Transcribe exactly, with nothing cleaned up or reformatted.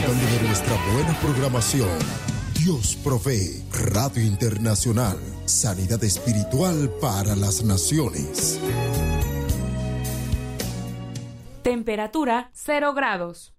disfrutando de nuestra buena programación. Dios provee. Radio Internacional. Sanidad espiritual para las naciones. Temperatura cero grados.